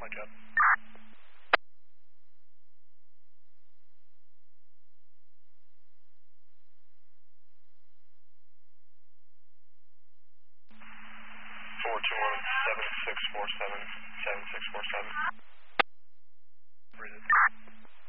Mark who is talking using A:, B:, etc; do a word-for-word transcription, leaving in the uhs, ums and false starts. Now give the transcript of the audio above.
A: Roger. four two one, seven six four seven, seven six four seven.